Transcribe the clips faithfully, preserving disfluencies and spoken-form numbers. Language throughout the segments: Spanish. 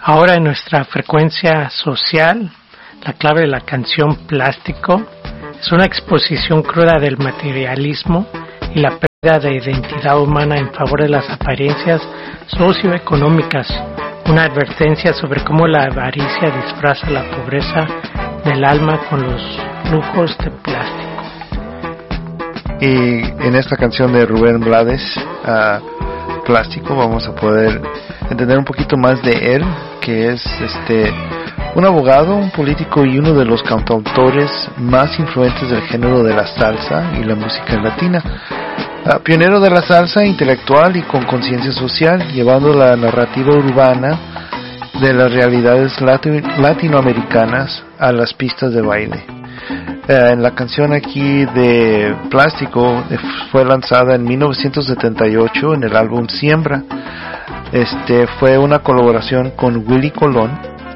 Ahora en nuestra frecuencia social, la clave de la canción Plástico es una exposición cruda del materialismo y la pérdida de identidad humana en favor de las apariencias socioeconómicas, una advertencia sobre cómo la avaricia disfraza la pobreza del alma con los lujos de plástico. Y en esta canción de Rubén Blades, uh, Plástico, vamos a poder entender un poquito más de él, que es este un abogado, un político y uno de los cantautores más influentes del género de la salsa y la música latina. Uh, pionero de la salsa, intelectual y con conciencia social, llevando la narrativa urbana de las realidades lati- latinoamericanas a las pistas de baile. Uh, en la canción aquí de Plástico eh, fue lanzada en mil novecientos setenta y ocho en el álbum Siembra. Este fue una colaboración con Willy Colón.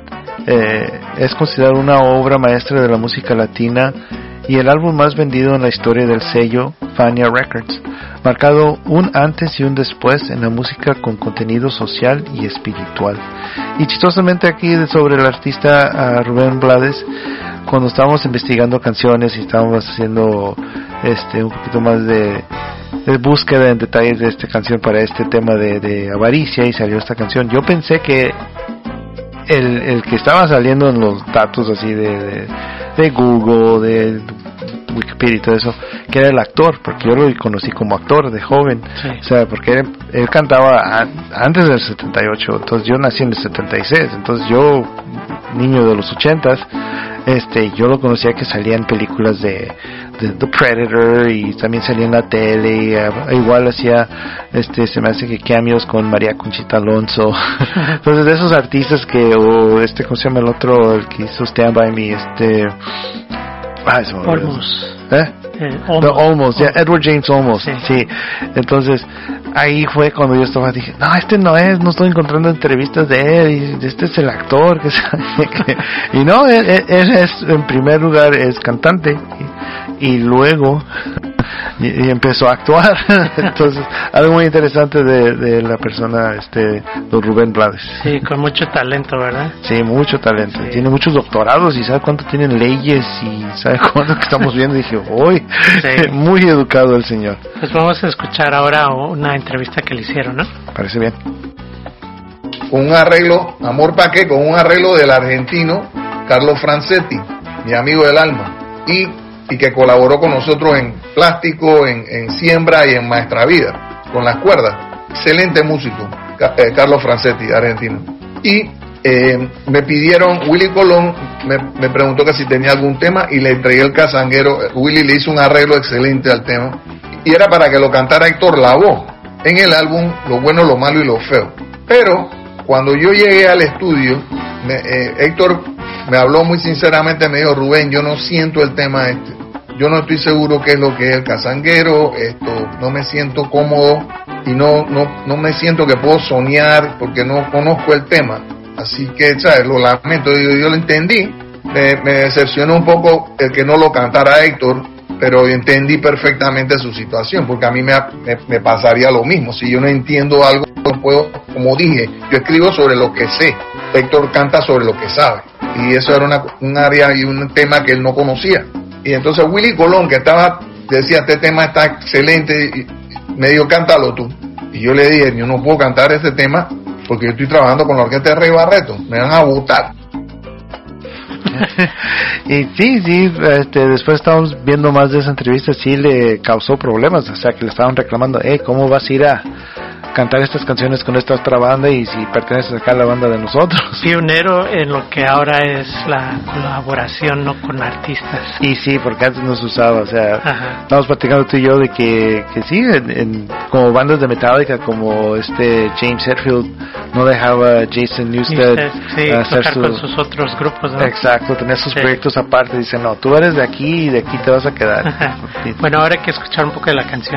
Eh, es considerado una obra maestra de la música latina y el álbum más vendido en la historia del sello Fania Records, marcado un antes y un después en la música con contenido social y espiritual. Y chistosamente aquí sobre el artista uh, Rubén Blades, cuando estábamos investigando canciones y estábamos haciendo este un poquito más de, de búsqueda en detalles de esta canción para este tema de, de avaricia, y salió esta canción, yo pensé que el, el que estaba saliendo en los datos así de, de, de Google, de Wikipedia y todo eso, que era el actor, porque yo lo conocí como actor de joven, sí. O sea, porque él, él cantaba a, antes del setenta y ocho, entonces yo nací en el setenta y seis, entonces yo, niño de los ochentas, este, yo lo conocía que salía en películas de, de The Predator y también salía en la tele, y, uh, igual hacía, este, se me hace que cameos con María Conchita Alonso. Entonces de esos artistas que, o este, ¿cómo se llama el otro, el que hizo Stand By Me, este, ah, eso, Olmos. ¿Eh? Eh, The Olmos, ya, yeah, Edward James Olmos, sí. sí. Entonces, ahí fue cuando yo estaba, dije, no, este no es, no estoy encontrando entrevistas de él, y este es el actor, que sabe que... Y no, él, él es, en primer lugar, es cantante, y, y luego, y, y empezó a actuar. Entonces, algo muy interesante de, de la persona, este, don Rubén Blades. Sí, con mucho talento, ¿verdad? Sí, mucho talento. Sí. Tiene muchos doctorados, y sabe cuánto tienen leyes, y sabe cuánto que estamos viendo, y dije, uy, sí. Muy educado el señor. Pues vamos a escuchar ahora una entrevista que le hicieron, ¿no? Parece bien. Con un arreglo, Amor pa' qué, con un arreglo del argentino Carlos Francetti, mi amigo del alma, y, y que colaboró con nosotros en Plástico, en, en Siembra y en Maestra Vida, con las cuerdas. Excelente músico, eh, Carlos Francetti, argentino. Y eh, me pidieron, Willy Colón me, me preguntó que si tenía algún tema, y le entregué el casanguero. Willy le hizo un arreglo excelente al tema, y era para que lo cantara Héctor Lavoe en el álbum Lo Bueno, Lo Malo y Lo Feo. Pero cuando yo llegué al estudio, me, eh, Héctor me habló muy sinceramente, me dijo, Rubén, yo no siento el tema este, yo no estoy seguro qué es lo que es el casanguero, esto, no me siento cómodo, y no, no, no me siento que puedo soñar porque no conozco el tema. Así que, ¿sabes? Lo lamento, yo, yo lo entendí. Me, me decepcionó un poco el que no lo cantara Héctor, pero entendí perfectamente su situación, porque a mí me, me, me pasaría lo mismo. Si yo no entiendo algo, no puedo, como dije, yo escribo sobre lo que sé, Héctor canta sobre lo que sabe, y eso era una, un área y un tema que él no conocía. Y entonces Willy Colón, que estaba, decía, este tema está excelente, y me dijo, cántalo tú. Y yo le dije, yo no puedo cantar ese tema porque yo estoy trabajando con la orquesta de Rey Barreto, me van a botar. Y sí, sí, este, después estábamos viendo más de esa entrevista, sí le causó problemas, o sea que le estaban reclamando, hey, ¿cómo vas a ir a cantar estas canciones con esta otra banda y si perteneces acá a la banda de nosotros? Pionero en lo que ahora es la colaboración, no con artistas. Y sí, porque antes no se usaba, o sea, ajá, estamos platicando tú y yo de que, que sí, en, en, como bandas de Metallica, como este James Hetfield no dejaba a Jason Newsted sí, hacer tocar su, con sus otros grupos, ¿no? Exacto, tener sus sí. proyectos aparte, dice, no, tú eres de aquí y de aquí te vas a quedar. Bueno, ahora hay que escuchar un poco de la canción.